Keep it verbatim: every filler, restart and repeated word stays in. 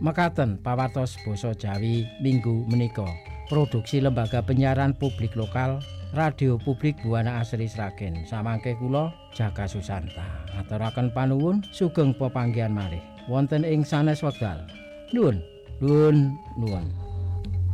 Mekaten pawartos basa Jawi minggu menika. Produksi Lembaga Penyiaran Publik Lokal Radio Publik Buana Asri Sragen. Samangke kula Jaka Susanta. Aturaken panuwun sugeng pepanggihan malih wonten ing sanes wekdal. Nuwun, nuwun, nuwun.